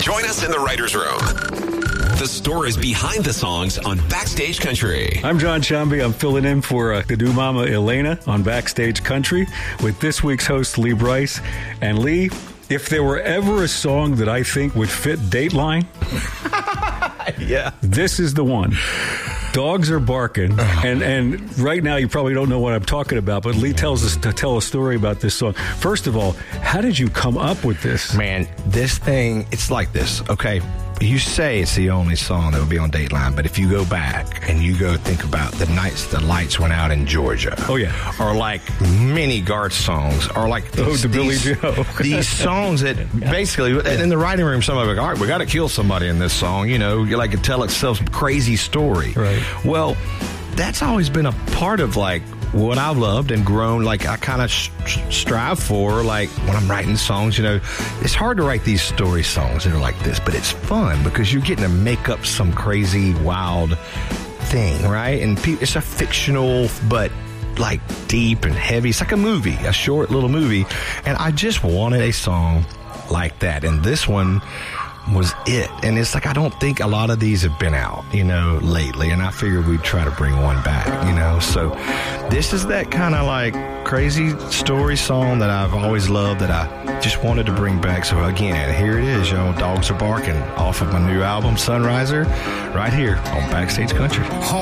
Join us in the writer's room. The stories behind the songs on Backstage Country. I'm John Shambi. I'm filling in for the new mama Elena on Backstage Country with this week's host, Lee Bryce. And Lee, if there were ever a song that I think would fit Dateline, yeah, this is the one. Dogs are barking, and right now you probably don't know what I'm talking about, but Lee tells us to tell a story about this song. First of all, how did you come up with this? Man, this thing, it's like this, okay? You say it's the only song that would be on Dateline, but if you go back and you go think about the nights the lights went out in Georgia. Oh, yeah. Or like many Garth songs, or like the Billy Joe. These songs that basically, in the writing room, some of them are like, all right, we got to kill somebody in this song, you know, you like to tell itself some crazy story. Right. Well, that's always been a part of like what I've loved and grown, like I kind of strive for, like when I'm writing songs, you know, it's hard to write these story songs that are like this, but it's fun because you're getting to make up some crazy, wild thing, right? And it's a fictional, but like deep and heavy. It's like a movie, a short little movie. And I just wanted a song like that. And this one was it. And it's like, I don't think a lot of these have been out, you know, lately. And I figured we'd try to bring one back, you know. So this is that kind of like crazy story song that I've always loved that I just wanted to bring back. So again, here it is, y'all. Dogs Are Barking off of my new album, Sunriser, right here on Backstage Country.